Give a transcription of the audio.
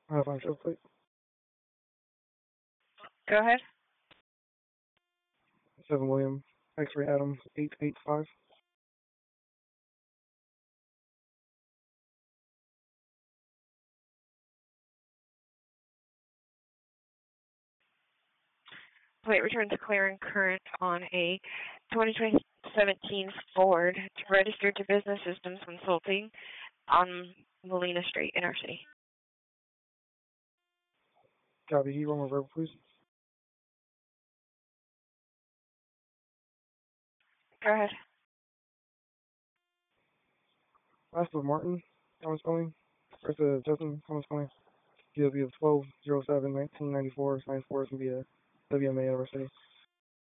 Five show plate. Go ahead. 7 William. X-ray Adam 885. Plate returns clear and current on a 2017 Ford registered to Business Systems Consulting on Molina Street in our city. Copy. He wrong verbal, please. Go ahead. Last of Martin, Thomas Spelling. First of Justin, Thomas Spelling. GW of 12/07/1994. Signed for us via WMA of our city.